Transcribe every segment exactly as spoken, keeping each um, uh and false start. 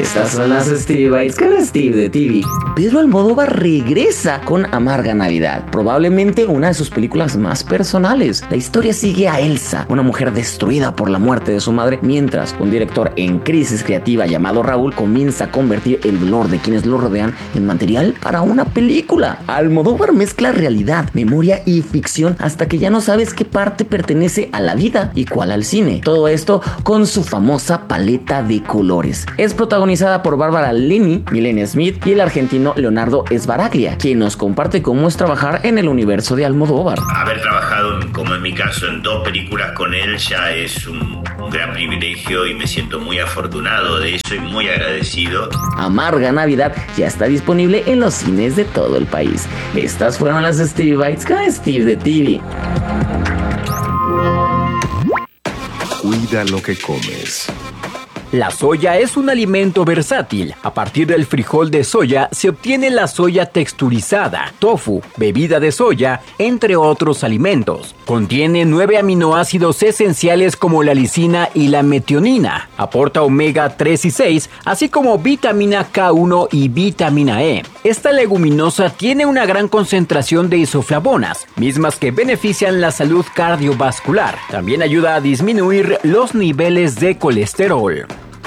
Estas son las Stevie Bites con Steve de T V. Pedro Almodóvar regresa con Amarga Navidad, probablemente una de sus películas más personales. La historia sigue a Elsa, una mujer destruida por la muerte de su madre, mientras un director en crisis creativa llamado Raúl comienza a convertir el dolor de quienes lo rodean en material para una película. Almodóvar mezcla realidad, memoria y ficción hasta que ya no sabes qué parte pertenece a la vida y cuál al cine. Todo esto con su famosa paleta de colores. Es protagonizada por Bárbara Linney, Milena Smith y el argentino Leonardo Sbaraglia, quien nos comparte cómo es trabajar en el universo de Almodóvar. Haber trabajado, como en mi caso, en dos películas con él ya es un, un gran privilegio y me siento muy afortunado de eso y muy agradecido. Amarga Navidad ya está disponible en los cines de todo el país. Estas fueron las Stevie Bites con Steve de T V. Cuida lo que comes. La soya es un alimento versátil. A partir del frijol de soya se obtiene la soya texturizada, tofu, bebida de soya, entre otros alimentos. Contiene nueve aminoácidos esenciales como la lisina y la metionina. Aporta omega tres y seis, así como vitamina K uno y vitamina E. Esta leguminosa tiene una gran concentración de isoflavonas, mismas que benefician la salud cardiovascular. También ayuda a disminuir los niveles de colesterol.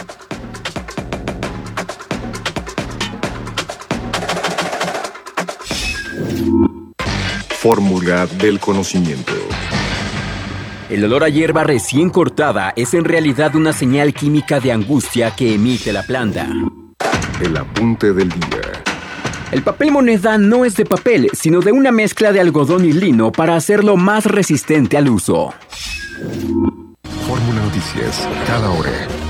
Fórmula del conocimiento. El olor a hierba recién cortada es en realidad una señal química de angustia que emite la planta. El apunte del día. El papel moneda no es de papel, sino de una mezcla de algodón y lino para hacerlo más resistente al uso. Fórmula Noticias, cada hora.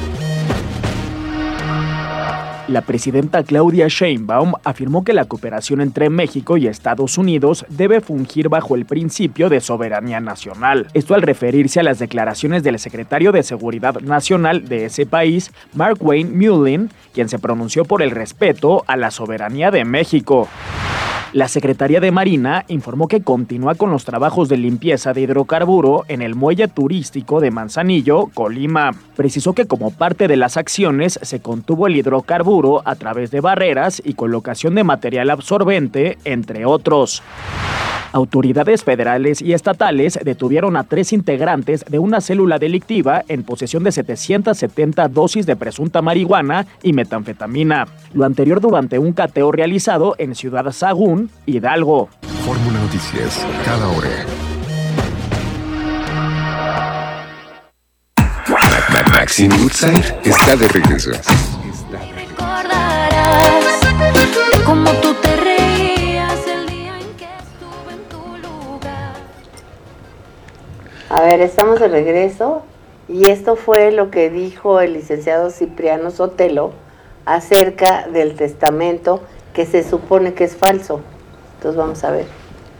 La presidenta Claudia Sheinbaum afirmó que la cooperación entre México y Estados Unidos debe fungir bajo el principio de soberanía nacional. Esto al referirse a las declaraciones del secretario de Seguridad Nacional de ese país, Mark Wayne Mullen, quien se pronunció por el respeto a la soberanía de México. La Secretaría de Marina informó que continúa con los trabajos de limpieza de hidrocarburo en el muelle turístico de Manzanillo, Colima. Precisó que como parte de las acciones se contuvo el hidrocarburo a través de barreras y colocación de material absorbente, entre otros. Autoridades federales y estatales detuvieron a tres integrantes de una célula delictiva en posesión de setecientas setenta dosis de presunta marihuana y metanfetamina. Lo anterior durante un cateo realizado en Ciudad Sagún, Hidalgo. Fórmula Noticias, cada hora. Maxine Woodside está de regreso. Recordarás cómo tú te reías el día en que estuve en tu lugar. A ver, estamos de regreso y esto fue lo que dijo el licenciado Cipriano Sotelo acerca del testamento que se supone que es falso. Entonces vamos a ver.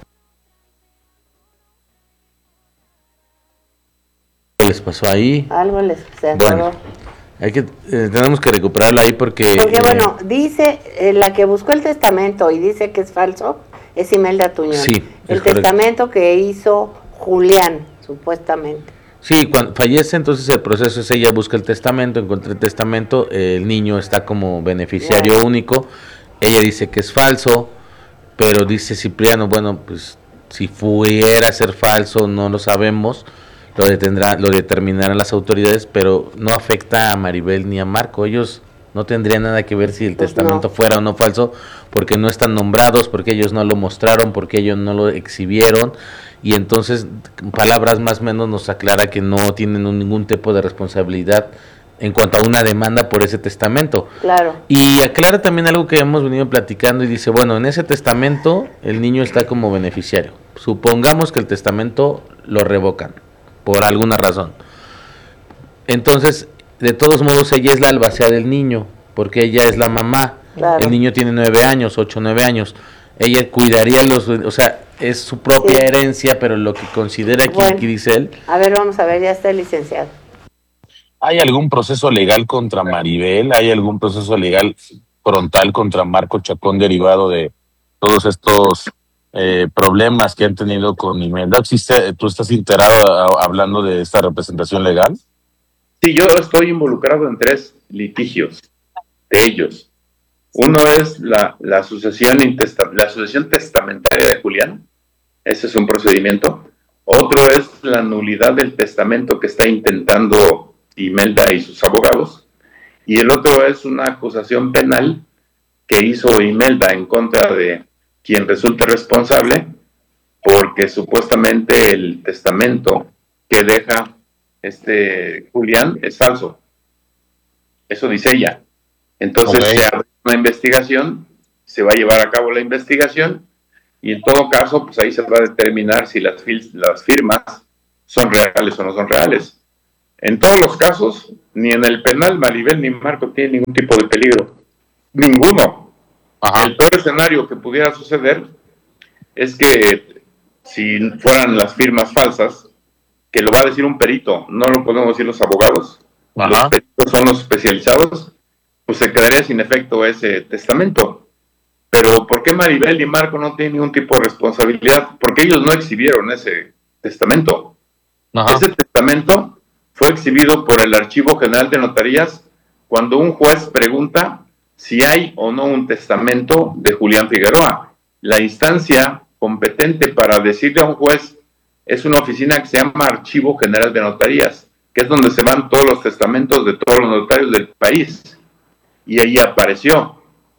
¿Qué les pasó ahí? Algo les se atoró. Bueno, hay que, eh, tenemos que recuperarla ahí porque... Porque eh, bueno, dice, eh, la que buscó el testamento y dice que es falso, es Imelda Tuñón. Sí, el es correcto. testamento que hizo Julián, supuestamente. Sí, cuando fallece, entonces el proceso es ella busca el testamento, encuentra el testamento, eh, el niño está como beneficiario Bueno. único, ella dice que es falso, pero dice Cipriano, bueno, pues si fuera a ser falso, no lo sabemos, lo detendrá, lo determinarán las autoridades, pero no afecta a Maribel ni a Marco, ellos no tendrían nada que ver si el Pues testamento no. fuera o no falso, porque no están nombrados, porque ellos no lo mostraron, porque ellos no lo exhibieron, y entonces, palabras más o menos nos aclara que no tienen un- ningún tipo de responsabilidad en cuanto a una demanda por ese testamento. Claro. Y aclara también algo que hemos venido platicando y dice, bueno, en ese testamento el niño está como beneficiario. Supongamos que el testamento lo revocan por alguna razón. Entonces, de todos modos, ella es la albacea del niño, porque ella es la mamá. Claro. El niño tiene nueve años, ocho, nueve años. Ella cuidaría los, o sea, es su propia Sí. herencia, pero lo que considera aquí, Bueno. que dice él, A ver, vamos a ver, ya está el licenciado. ¿Hay algún proceso legal contra Maribel? ¿Hay algún proceso legal frontal contra Marco Chacón derivado de todos estos eh, problemas que han tenido con Imelda? ¿Existe, tú estás enterado a- hablando de esta representación legal? Sí, yo estoy involucrado en tres litigios. de ellos. Uno es la, la, sucesión intesta, la sucesión testamentaria de Julián, ese es un procedimiento. Otro es la nulidad del testamento que está intentando Imelda y sus abogados, y el otro es una acusación penal que hizo Imelda en contra de quien resulte responsable, porque supuestamente el testamento que deja este Julián es falso. Eso dice ella. Entonces okay. se abre una investigación, se va a llevar a cabo la investigación, y en todo caso, pues ahí se va a determinar si las, fil- las firmas son reales o no son reales. En todos los casos, ni en el penal Maribel ni Marco tienen ningún tipo de peligro. Ninguno. Ajá. El peor escenario que pudiera suceder es que si fueran las firmas falsas, que lo va a decir un perito, no lo podemos decir los abogados, Ajá. los peritos son los especializados, pues se quedaría sin efecto ese testamento. Pero ¿por qué Maribel y Marco no tienen ningún tipo de responsabilidad? Porque ellos no exhibieron ese testamento. Ajá. Ese testamento fue exhibido por el Archivo General de Notarías cuando un juez pregunta si hay o no un testamento de Julián Figueroa. La instancia competente para decirle a un juez es una oficina que se llama Archivo General de Notarías, que es donde se van todos los testamentos de todos los notarios del país. Y ahí apareció.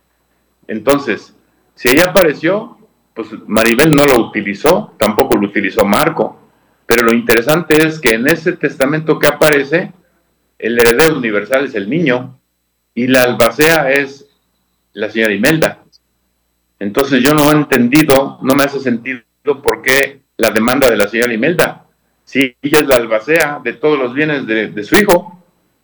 Entonces, si ahí apareció, pues Maribel no lo utilizó, tampoco lo utilizó Marco. Pero lo interesante es que en ese testamento que aparece, el heredero universal es el niño y la albacea es la señora Imelda. Entonces yo no he entendido, no me hace sentido por qué la demanda de la señora Imelda, si ella es la albacea de todos los bienes de, de su hijo.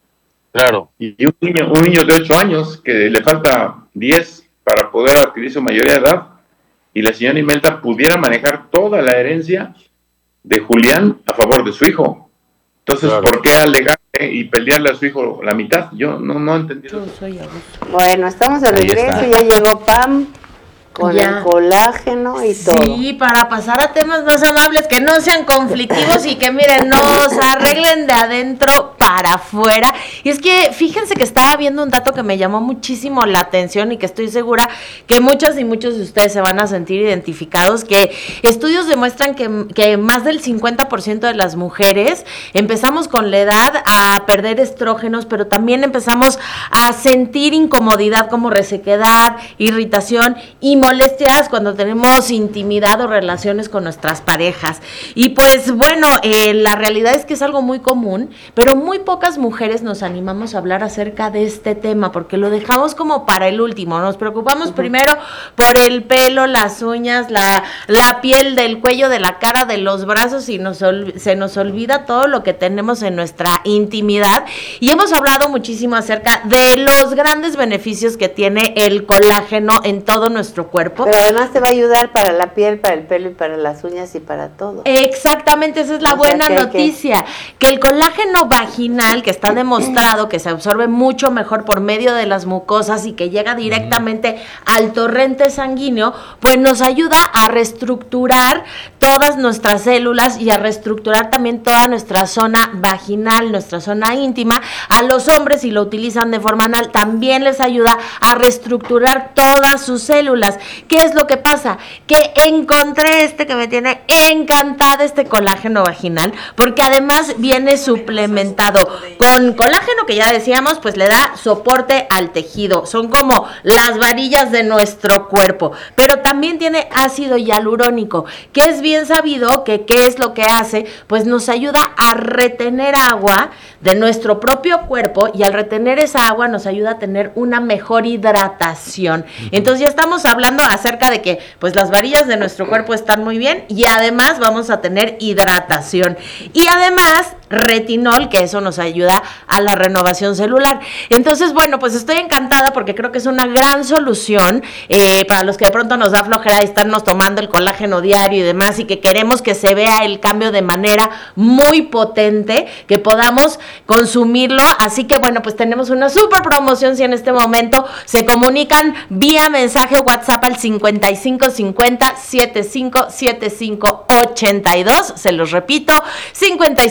Claro. Y un niño, un niño de ocho años que le falta diez para poder adquirir su mayoría de edad, y la señora Imelda pudiera manejar toda la herencia de Julián a favor de su hijo. Entonces, claro. ¿por qué alegarle y pelearle a su hijo la mitad? Yo no, no he entendido. Bueno, estamos de regreso, ya llegó Pam con ya. el colágeno y todo. Sí, para pasar a temas más amables, que no sean conflictivos y que miren, nos arreglen de adentro para afuera. Y es que fíjense que estaba viendo un dato que me llamó muchísimo la atención y que estoy segura que muchas y muchos de ustedes se van a sentir identificados, que estudios demuestran que, que más del cincuenta por ciento de las mujeres empezamos con la edad a perder estrógenos, pero también empezamos a sentir incomodidad como resequedad, irritación y molestias cuando tenemos intimidad o relaciones con nuestras parejas. Y pues bueno, eh, la realidad es que es algo muy común, pero muy pocas mujeres nos animamos a hablar acerca de este tema, porque lo dejamos como para el último. Nos preocupamos uh-huh. primero por el pelo, las uñas, la, la piel del cuello, de la cara, de los brazos, y nos ol- se nos olvida todo lo que tenemos en nuestra intimidad. Y hemos hablado muchísimo acerca de los grandes beneficios que tiene el colágeno en todo nuestro cuerpo. Pero además te va a ayudar para la piel, para el pelo y para las uñas y para todo. Exactamente, esa es la o buena sea, que noticia, que... que el colágeno vaginal, que está demostrado que se absorbe mucho mejor por medio de las mucosas y que llega directamente al torrente sanguíneo, pues nos ayuda a reestructurar todas nuestras células y a reestructurar también toda nuestra zona vaginal, nuestra zona íntima. A los hombres, si lo utilizan de forma anal, también les ayuda a reestructurar todas sus células. ¿Qué es lo que pasa? Que encontré este que me tiene encantada, este colágeno vaginal, porque además viene suplementado con colágeno, que ya decíamos, pues le da soporte al tejido, son como las varillas de nuestro cuerpo, pero también tiene ácido hialurónico, que es bien sabido que qué es lo que hace, pues nos ayuda a retener agua de nuestro propio cuerpo, y al retener esa agua nos ayuda a tener una mejor hidratación. Entonces ya estamos hablando acerca de que pues las varillas de nuestro cuerpo están muy bien, y además vamos a tener hidratación, y además retinol, que eso nos ayuda a la renovación celular. Entonces, bueno, pues estoy encantada porque creo que es una gran solución eh, para los que de pronto nos da flojera estarnos tomando el colágeno diario y demás, y que queremos que se vea el cambio de manera muy potente, que podamos consumirlo. Así que bueno, pues tenemos una súper promoción si en este momento se comunican vía mensaje WhatsApp al cincuenta y cinco cincuenta setenta y cinco setenta y cinco ochenta y dos, se los repito, cincuenta y cinco cincuenta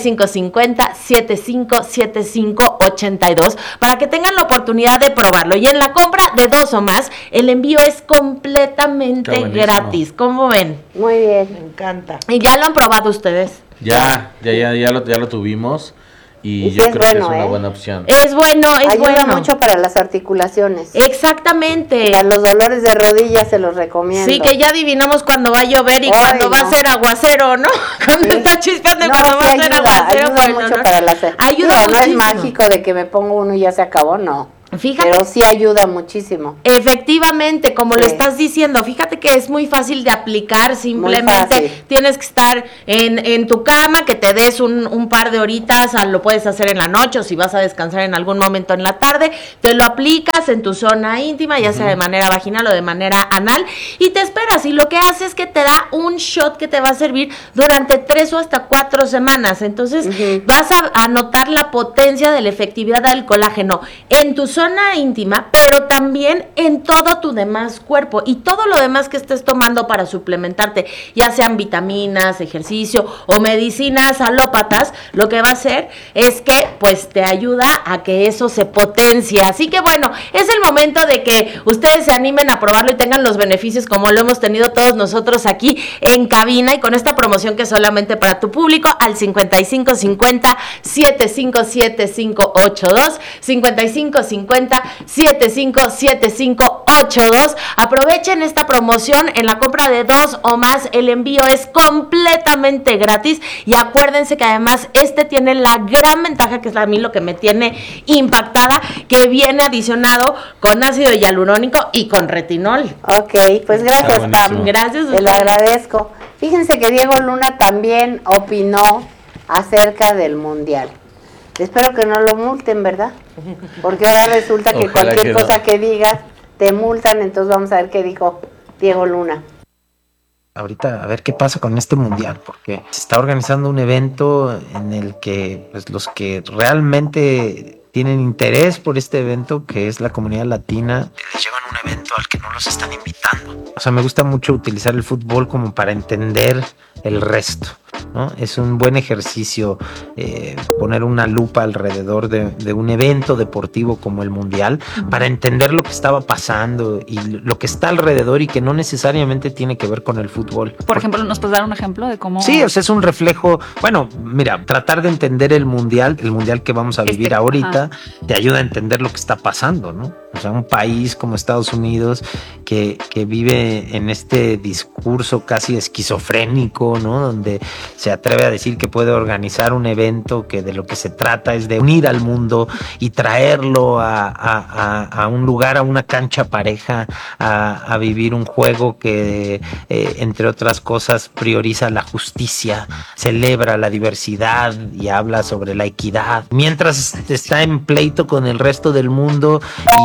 cincuenta, setenta y cinco setenta y cinco ochenta y dos para que tengan la oportunidad de probarlo. Y en la compra de dos o más, el envío es completamente gratis. ¿Cómo ven? Muy bien. Me encanta. ¿Y ya lo han probado ustedes? Ya, ya, ya, ya lo, ya lo tuvimos. Y, Y sí yo es creo bueno, que es una ¿eh? buena opción. Es bueno, es Ayuda bueno. mucho para las articulaciones. Exactamente. Para los dolores de rodillas se los recomiendo. Sí, que ya adivinamos cuando va a llover y Ay, cuando va no. a ser aguacero, ¿no? Cuando Sí. está chispeando y No, cuando va sí a ser ayuda, aguacero. ayuda por el mucho dolor. para las... Ayuda Digo, no es muchísimo. mágico de que me pongo uno y ya se acabó, no. Fíjate. Pero sí ayuda muchísimo. Efectivamente, como lo Sí. estás diciendo, fíjate que es muy fácil de aplicar, simplemente fácil. tienes que estar en, en tu cama, que te des un, un par de horitas, ah, lo puedes hacer en la noche o si vas a descansar en algún momento en la tarde, te lo aplicas en tu zona íntima, ya sea de manera vaginal o de manera anal, y te esperas, y lo que hace es que te da un shot que te va a servir durante tres o hasta cuatro semanas, entonces Ujú. vas a, a notar la potencia de la efectividad del colágeno en tu zona íntima, pero también en todo tu demás cuerpo y todo lo demás que estés tomando para suplementarte, ya sean vitaminas, ejercicio o medicinas alópatas, lo que va a hacer es que pues te ayuda a que eso se potencie. Así que bueno, es el momento de que ustedes se animen a probarlo y tengan los beneficios como lo hemos tenido todos nosotros aquí en cabina y con esta promoción que es solamente para tu público al cincuenta y cinco cincuenta, setenta y cinco setenta y cinco ochenta y dos, cincuenta y cinco cincuenta, setenta y cinco setenta y cinco ochenta y dos. Aprovechen esta promoción en la compra de dos o más, el envío es completamente gratis y acuérdense que además este tiene la gran ventaja, que es a mí lo que me tiene impactada, que viene adicionado con ácido hialurónico y con retinol. Ok, pues gracias, Está Pam. buenísimo. Gracias a Te lo ustedes. agradezco. Fíjense que Diego Luna también opinó acerca del Mundial. Espero que no lo multen, ¿verdad? Porque ahora resulta que Ojalá cualquier que no. cosa que digas te multan, entonces vamos a ver qué dijo Diego Luna. Ahorita a ver qué pasa con este mundial, porque se está organizando un evento en el que pues, los que realmente tienen interés por este evento, que es la comunidad latina, les llevan un evento al que no los están invitando. O sea, me gusta mucho utilizar el fútbol como para entender el resto, ¿no? Es un buen ejercicio eh, poner una lupa alrededor de, de un evento deportivo como el Mundial para entender lo que estaba pasando y lo que está alrededor y que no necesariamente tiene que ver con el fútbol. Por ejemplo, ¿nos puedes dar un ejemplo de cómo...? Sí, o sea, es un reflejo, bueno, mira, tratar de entender el Mundial, el Mundial que vamos a vivir Este, ahorita, ajá. te ayuda a entender lo que está pasando, ¿no? O sea, un país como Estados Unidos que, que vive en este discurso casi esquizofrénico, ¿no? Donde se atreve a decir que puede organizar un evento que de lo que se trata es de unir al mundo y traerlo a, a, a, a un lugar, a una cancha pareja, a, a vivir un juego que, eh, entre otras cosas, prioriza la justicia, celebra la diversidad y habla sobre la equidad, mientras está en pleito con el resto del mundo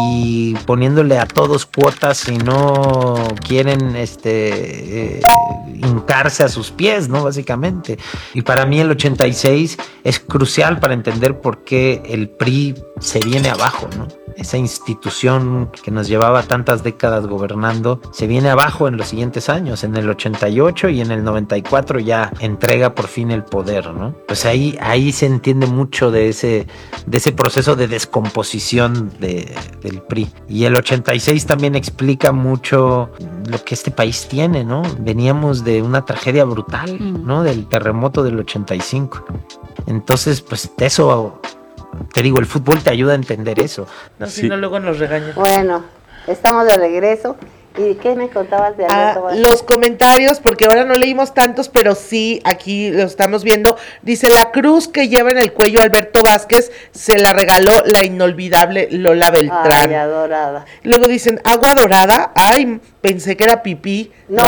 y poniéndole a todos cuotas si no quieren este eh, hincarse a sus pies, ¿no? Básicamente. Y para mí el ochenta y seis es crucial para entender por qué el P R I se viene abajo, ¿no? Esa institución que nos llevaba tantas décadas gobernando se viene abajo en los siguientes años. En el ochenta y ocho y en el noventa y cuatro ya entrega por fin el poder, ¿no? Pues ahí, ahí se entiende mucho de ese, de ese proceso de descomposición de, del P R I. Y el ochenta y seis también explica mucho lo que este país tiene, ¿no? Veníamos de una tragedia brutal, ¿no? Del terremoto del ochenta y cinco. Entonces, pues eso... Te digo, el fútbol te ayuda a entender eso. No, Sí. si no, luego nos regañan. Bueno, estamos de regreso. ¿Y qué me contabas de Ah, Alberto Vázquez? los comentarios, porque ahora no leímos tantos, pero sí, aquí lo estamos viendo. Dice, la cruz que lleva en el cuello Alberto Vázquez se la regaló la inolvidable Lola Beltrán. Ay, adorada. Luego dicen, agua dorada. Ay, pensé que era pipí. No,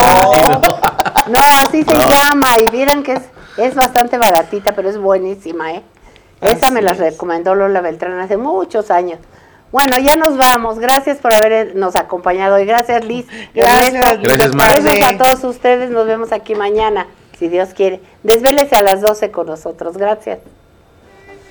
no, así se llama. Y vieran que es, es bastante baratita, pero es buenísima, ¿eh? Esa Así me la es. recomendó Lola Beltrán hace muchos años. Bueno, ya nos vamos. Gracias por habernos acompañado. Y gracias, Liz. Gracias, Ernesto. Gracias, Mar. Besos a todos ustedes. Nos vemos aquí mañana, si Dios quiere. Desvélese a las doce con nosotros. Gracias.